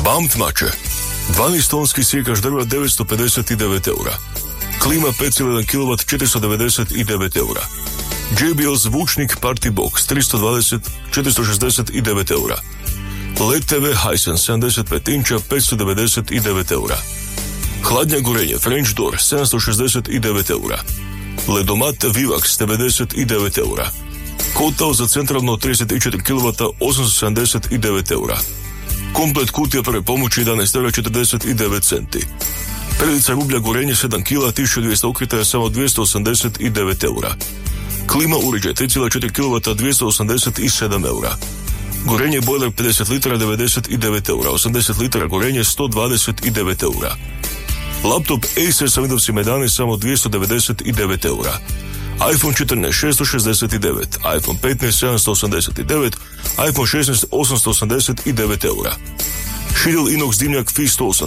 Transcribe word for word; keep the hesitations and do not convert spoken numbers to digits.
Bamt mače, dvanaest tonski sjekač drva devetsto pedeset devet eura. Klima pet zarez jedan kilovat četiristo devedeset devet eura. J B L zvučnik Party Box tristo dvadeset četiristo šezdeset devet eura. L E D T V Hisense sedamdeset pet inča petsto devedeset devet eura. Hladnja gorenje French Door sedamsto šezdeset devet eura. Ledomat Vivax devedeset devet eura. Kotao za centralno trideset četiri kilovata osamsto sedamdeset devet eura. Komplet kutija prve pomoći jedanaest eura četrdeset devet centi. Predica rublja gorenje sedam kila tisuću dvjesto okretaja samo dvjesto osamdeset devet eura. Klima uređaj tri zarez četiri kilovata dvjesto osamdeset sedam eura. Gorenje bojler pedeset litara devedeset devet eura. osamdeset litara gorenje sto dvadeset devet eura. Laptop Acer sa Windowsima jedanaest samo dvjesto devedeset devet eura. iPhone četrnaest šesto šezdeset devet, iPhone petnaest sedamsto osamdeset devet, iPhone šesnaest osamsto osamdeset devet eura. Šidel inox dimnjak F I sto osam